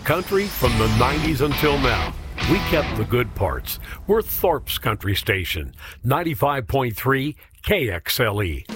Country from the 90s until now. We kept the good parts. We're Thorpe's Country Station, 95.3 KXLE.